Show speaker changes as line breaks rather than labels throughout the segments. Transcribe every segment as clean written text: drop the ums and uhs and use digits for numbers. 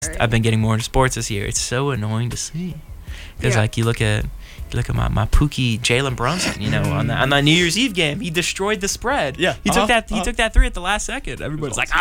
I've been getting more into sports this year. It's so annoying to see. Because like you look at my Pookie Jalen Brunson, on the New Year's Eve game, he destroyed the spread.
Yeah,
he took that three at the last second. Everybody's like,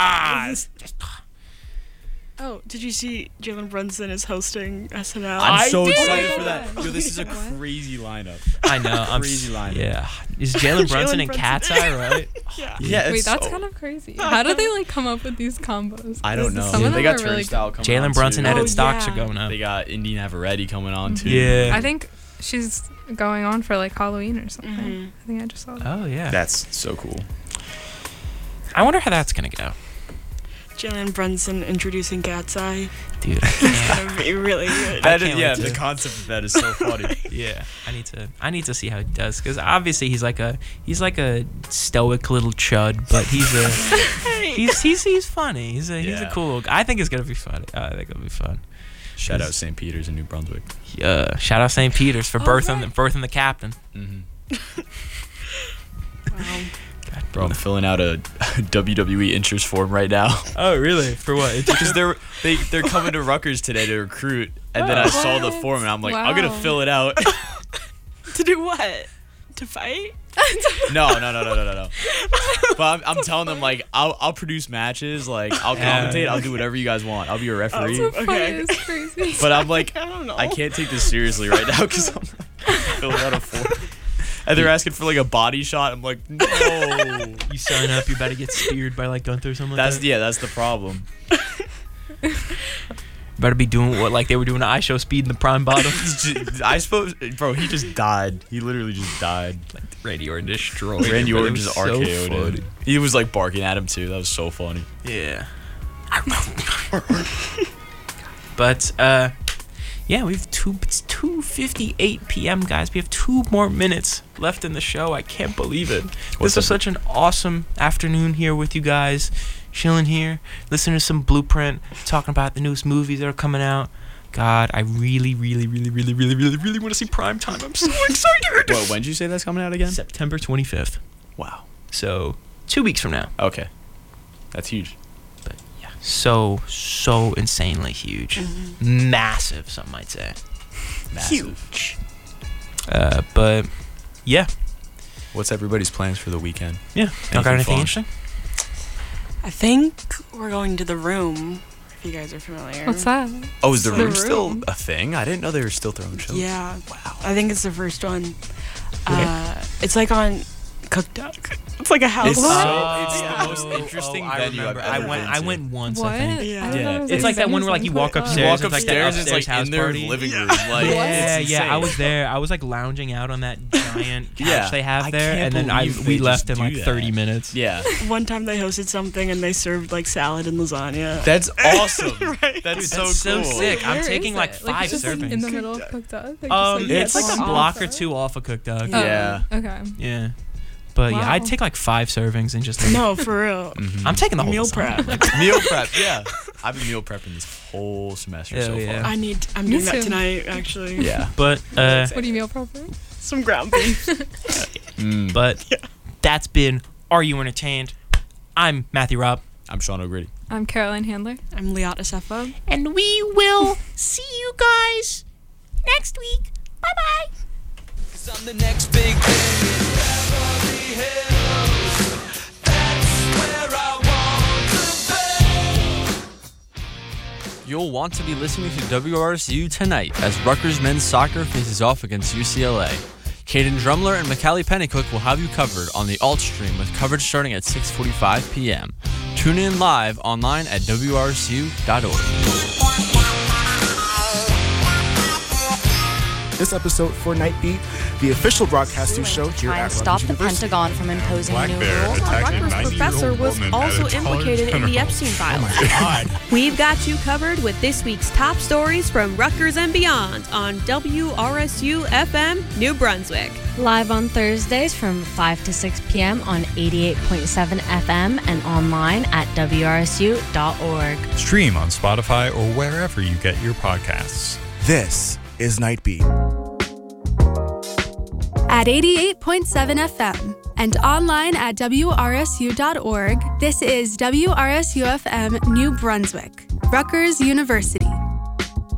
Oh, did you see Jalen Brunson is hosting SNL?
I'm so excited for that. Yo, this is a crazy lineup.
I know.
Crazy lineup.
Yeah. Is Jalen Brunson and Cat's Eye, right?
Yeah.
Wait, that's kind of crazy. How do they come up with these combos?
I don't know.
Some of
They
them
got
are really
Turnstile coming
Jalen
on
Brunson
too.
edit stocks are going up.
They got Indy Navarrete coming on too.
Yeah.
I think she's going on for Halloween or something.
Mm-hmm.
I think I just saw that.
Oh yeah.
That's so cool.
I wonder how that's gonna go.
Jalen Brunson introducing Cat's Eye.
Dude,
It's gonna be really good.
The concept of that is so funny.
Yeah, I need to see how he does, because obviously he's like a stoic little chud, but he's funny. He's a cool little guy. I think it's gonna be funny. I think it'll be fun.
Shout out St. Peter's in New Brunswick.
Yeah, shout out St. Peter's for birthing the captain.
Mm-hmm.
Wow.
Bro, I'm filling out a WWE interest form right now.
Oh, really? For what?
Because they're coming to Rutgers today to recruit, and then I saw the form, and I'm like, I'm gonna fill it out.
To do what? To fight?
No. But I'm telling them I'll produce matches, I'll commentate, I'll do whatever you guys want. I'll be a referee.
That's so funny, it's crazy.
But I'm like,
I don't know.
I can't take this seriously right now because I'm filling out a form. And they're asking for a body shot. I'm like, no.
You sign up, you're about to get speared by Gunther or something like that.
That's the problem.
Better be doing what they were doing to iShow Speed in the Prime Bottom.
I suppose, bro, he just died. He literally just died.
Randy Orton destroyed.
Randy Orton just
so
RKO'd him. He was barking at him too. That was so funny.
Yeah. But yeah, we have it's 2:58 p.m. guys. We have 2 more minutes left in the show. I can't believe it. This was such an awesome afternoon here with you guys, chilling here, listening to some Blueprint, talking about the newest movies that are coming out. God, I really want to see Prime Time. I'm so excited.
What? When did you say that's coming out again?
September 25th.
Wow.
So 2 weeks from now.
Okay. That's huge.
But yeah, so insanely huge. Mm-hmm. Massive, some might say.
Massive.
Huge.
But yeah.
What's everybody's plans for the weekend?
Yeah. Y'all got anything interesting?
I think we're going to The Room, if you guys are familiar.
What's that?
Oh, is the
The
room still
Room.
a thing? I didn't know they were still throwing shows.
Yeah.
Wow.
I think it's the first one. It's on Cook Duck. It's like a house.
It's
Yeah.
the most interesting venue I've ever
I
been to.
went once,
What?
I think.
Yeah.
I didn't know it was
It's like that one where you walk upstairs.
You walk
It's like that
upstairs, it's
upstairs
in their
house party.
living room.
Yeah,
it's
I
insane.
was there. I was lounging out on that giant couch
Yeah.
they have
I
there,
can't
and then
believe
we
they
left
just
in
do
30
that.
minutes.
Yeah.
One time they hosted something and they served salad and lasagna.
That's awesome.
Right.
That's
Dude,
so
so
cool.
sick. I'm
Where
taking
is it?
5
it's just,
servings.
in the middle of Cooked Up?
it's
It's like
like
a block or 2 off of Cooked Up.
Yeah.
Oh, okay.
Yeah. But yeah, I'd
Wow.
take 5 servings and just
No, for real.
I'm taking the whole
Meal
lasagna.
prep.
Meal prep, yeah. I've been meal prepping this whole semester
Hell
so
yeah.
far.
I'm
Me
doing that
too.
tonight, actually.
Yeah.
But
What do you meal prepping?
Some ground beef.
but that's been Are You Entertained? I'm Matthew Robb.
I'm Sean O'Grady.
I'm Caroline Handler.
I'm Liata Sefo.
And we will see you guys next week. Bye-bye.
I'm the next big thing in Beverly Hills. That's where I want to be.
You'll want to be listening to WRSU tonight as Rutgers men's soccer faces off against UCLA. Caden Drumler and Macaulay Pennycook will have you covered on the alt stream with coverage starting at 6:45 p.m. Tune in live online at WRSU.org.
This episode for Nightbeat, the official broadcasting show here
Try
at
and stop
Rutgers
the
University.
Pentagon from imposing new rules.
A Rutgers professor was also implicated in the Epstein files. We've got you covered with this week's top stories from Rutgers and beyond on WRSU FM New Brunswick.
Live on Thursdays from 5 to 6 p.m. on 88.7 FM and online at WRSU.org.
Stream on Spotify or wherever you get your podcasts.
This is Nightbeat.
At 88.7 FM and online at WRSU.org, this is WRSU FM New Brunswick. Rutgers University.